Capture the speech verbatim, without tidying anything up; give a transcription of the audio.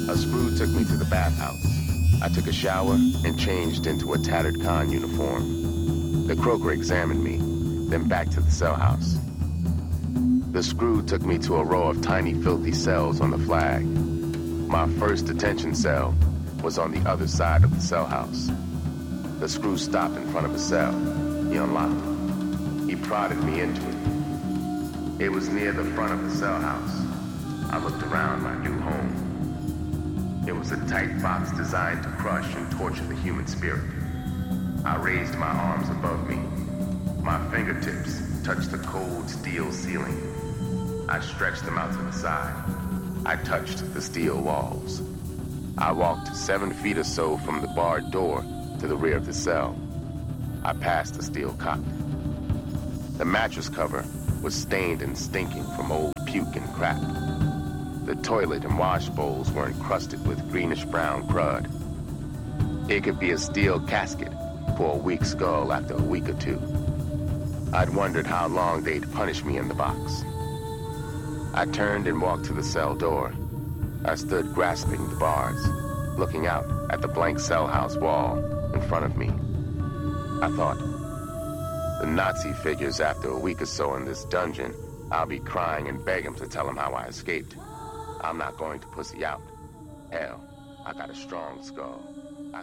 A screw took me to the bathhouse. I took a shower and changed into a tattered con uniform. The croaker examined me, then back to the cell house. The screw took me to a row of tiny, filthy cells on the flag. My first detention cell was on the other side of the cell house. The screw stopped in front of a cell. He unlocked it. He prodded me into it. It was near the front of the cell house. I looked around my new home. It was a tight box designed to crush and torture the human spirit. I raised my arms above me. My fingertips touched the cold steel ceiling. I stretched them out to the side. I touched the steel walls. I walked seven feet or so from the barred door to the rear of the cell. I passed the steel cot. The mattress cover was stained and stinking from old puke and crap. The toilet and wash bowls were encrusted with greenish-brown crud. It could be a steel casket for a weak skull after a week or two. I'd wondered how long they'd punish me in the box. I turned and walked to the cell door. I stood grasping the bars, looking out at the blank cell house wall in front of me. I thought, the Nazi figures after a week or so in this dungeon, I'll be crying and beg him to tell him how I escaped. I'm not going to pussy out. Hell, I got a strong skull.